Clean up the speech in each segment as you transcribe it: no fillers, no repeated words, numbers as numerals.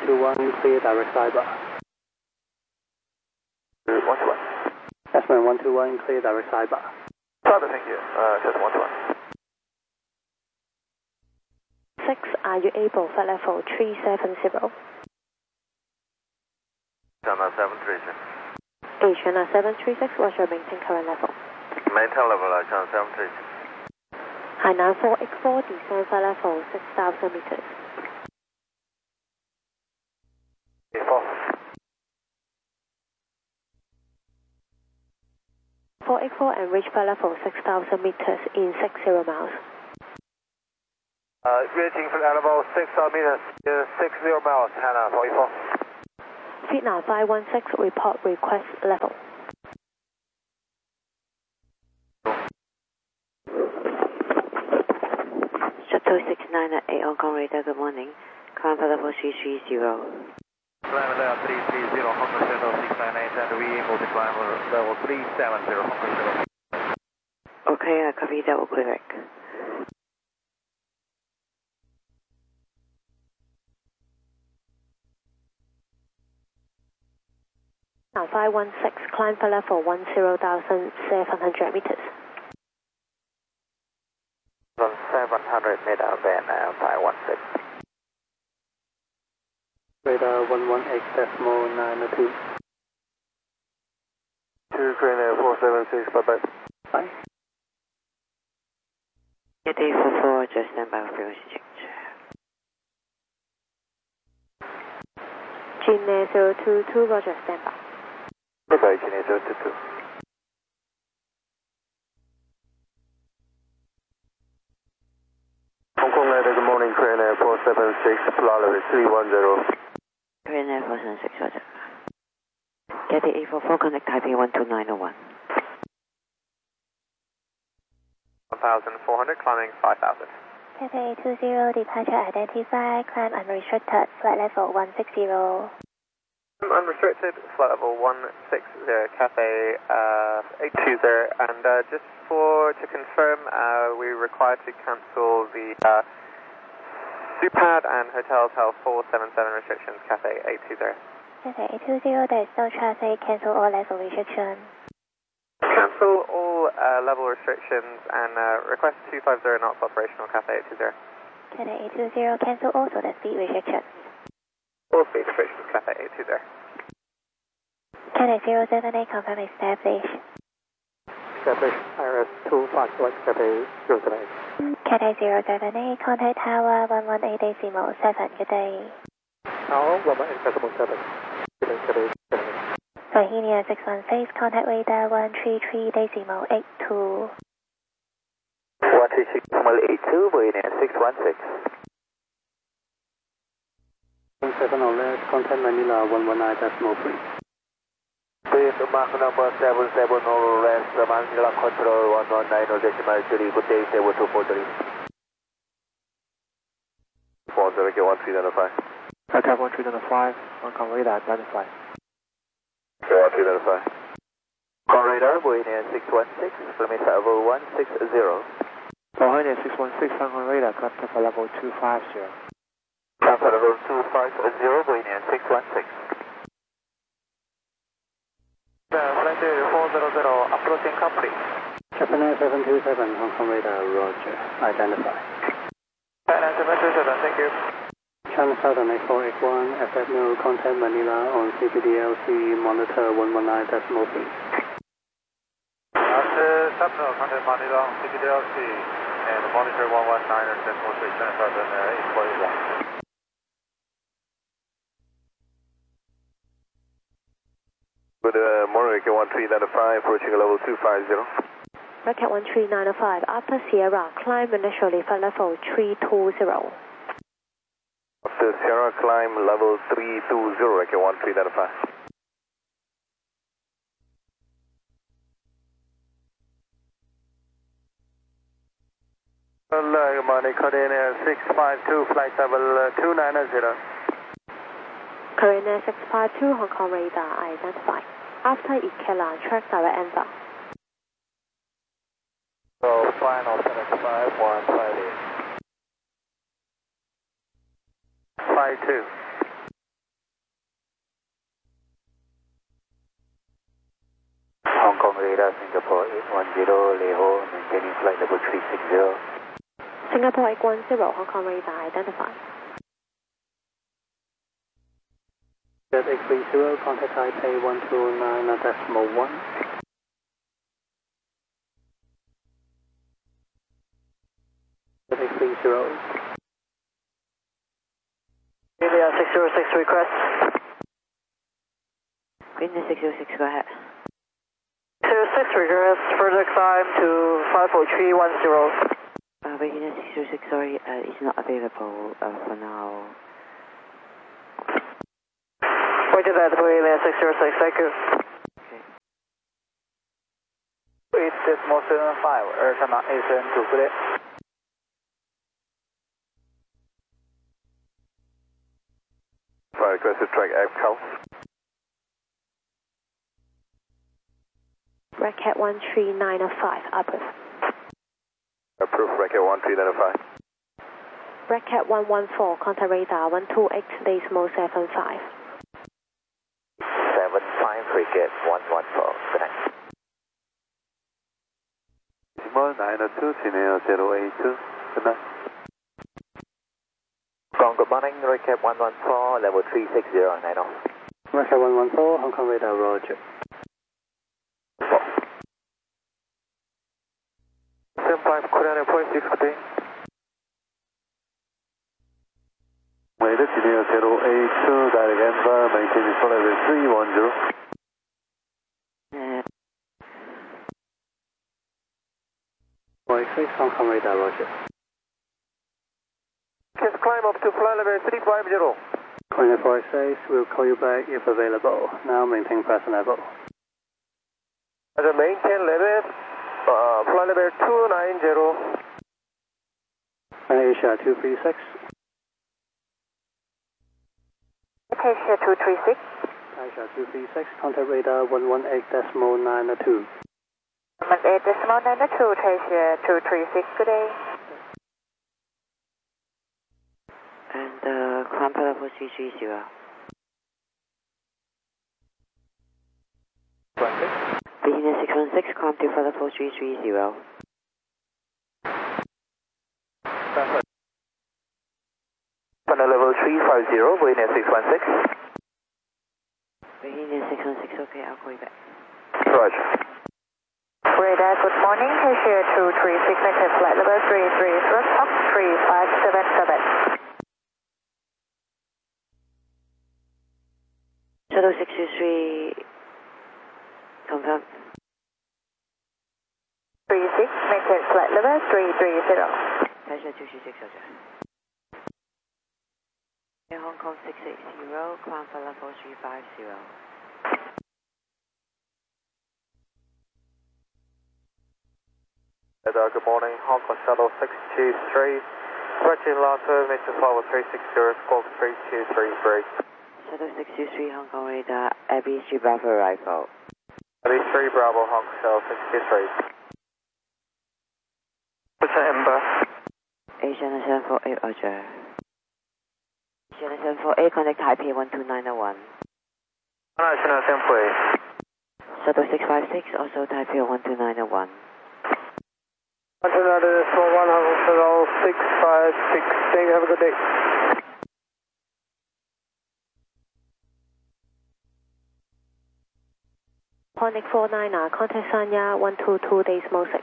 121, clear direct cyber. 121. Aspen 121, clear direct cyber. Cyber, thank you. Just 121. 6, are you able for level 370? China 736. China 736, what's your maintain current level? Maintain level, China 736. Hainan 484, descend for level 6,000 meters. 84. 484 and reach for level 6,000 meters in 60 miles. Reaching for level 6,000 meters in 60 miles, Hainan 484. Vietnam 516, report request level. Shuttle 69 at 8 Hong Kong radar, good morning. Climb for level 330. Climb level 330, Hong Kong Shuttle 698, and we able to climb level 370, Hong Kong Shuttle. Okay, I copy that, will Quebec. Now 516, climb for level 10,700 meters. 700 meter band 516. Radar 118.92. 2 Crane Air 476, bye bye. Bye. Get 844, just stand by for frequency change. Gene 022, roger, stand by. Bye bye, Gene 022. Hong Kong Air, good morning, Crane Air 476, Florida 310. Korean Air 476, roger. Get 844, connect Taipei 12901. 1,400, climbing 5,000. Cathay 820, departure identified, climb unrestricted, flight level 160. Unrestricted, flight level 160, Cathay 820, and just to confirm, we require to cancel the SUPAD and Hotels Health 477 restrictions, Cathay 820. Cathay 820, there is no traffic, cancel all level restrictions. Cancel all level restrictions and request 250 knots operational, Cathay 820. Cathay 820, cancel also the speed restrictions. All speed restrictions, Cathay 820. Cathay 078, confirm established. Established IRS 25 select Cathay 078. Cathay 078, contact tower 118.7, good day. Tower 118.7. Cathay 078. Bohemia 616, contact radar 133.82. 136.82, Bohemia 616. 7 or less, contact Manila 119.3. Please mark number 77 or less, Manila Control 119.3, good day, 7243. 40, get 1395. Attack 1395, Hong Kong radar identified. 1395. Call radar, Bohemia 616, kilometer level 160. Bohemia 616, Hong Kong radar, contact for level 250. Contact level 250, Bohemia 616. Flight 400, approaching complete. Japan 727, Hong Kong radar, roger, identified. China 727, thank you. China Southern 8481, FF no contact Manila on CPDLC, monitor 119.3. After Subno, contact Manila on CPDLC and monitor 119.3, China Southern 8481. Good morning, Racket 1395, approaching level 250. Racket 1395, after Sierra, climb initially for level 320. After Sierra, climb level 320, Racket 1395. Good morning, Korean Air 652, flight level 290. Korean Air 652, Hong Kong radar identified. After Ikela, track direct inbound. So, final 75, 158. 52. Leho, maintaining flight level 360. Singapore 810, Hong Kong radar identified. Jet 830, contact Taipei 129.1. Jet 830. India 606 request. India 606, go ahead. 606 request, further climb to 54310. India 606, sorry, it's not available for now. Roger that, India 606, thank you. Okay. 8.75, air time ASN to clear. Request to track APCO. Red Cat 13905, approved. Approved, Record 13905. Red Cat 114, contact radar 128.75. 75, Frigate 114, good night. 902, Chennai 082, good night. Good morning, Recap 114, level 360, 90. Recap 114, Hong Kong radar, roger. 75, Korean 0.6, good day. Wait, Chennai 082, direct Enver, maintaining flight level 310. 486, Hong Kong radar, roger. Just climb up to flight level 350. Korean 486, we'll call you back if available. Now maintain present level. As a maintain level, flight level 290. Asia 236. Asia 236. Asia 236, contact radar 118.92. 118.92, Asia 236, good day. And climb for level 330. India 616, climb to for level 330. On level 350, India 616. India 616, okay, I'll call you back. Roger. Radar, good morning, Asia 236, maintain flight level 33, thrust up 3577. Shuttle 623, confirm. 36, maintain flight level 330. Asia 236, roger. Hong Kong 680, climb for level 350. Good morning, Hong Kong Shuttle 623. Virgin Launcher, maintain forward 360, squawk 3233. Shuttle 623, Hong Kong radar, Abbey 3 Bravo arrival. Abbey 3 Bravo, Hong Kong Shuttle 623. What's the Ember? Asia 748, roger. Asia 748, contact Taipei 12901. National 748. Shuttle 656, also Taipei 12901. Antonio 41, Hong Kong Shuttle 656, thank you, have a good day. Ponic 49, contact Sanya 122.6.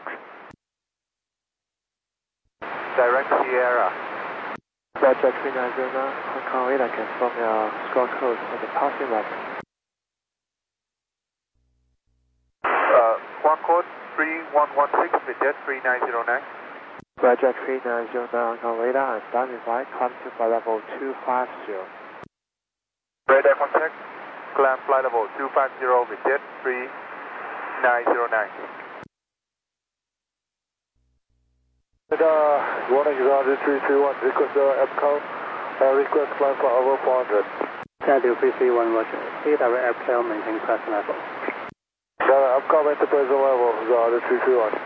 Direct Sierra. Roger 390, Hong Kong radar, confirm your score code and the passing level. Squawk code 3116, with jet 3909. Roger 390, Hong Kong radar, and standing by, climb to flight level 250. Radar contact, climb flight level 250 with jet 3909. Radar, warning grounded 331, request APCO, request climb for over 400. Shadow 331, roger. Speed direct APCO, maintain present level. APCO, maintain present level, grounded 331.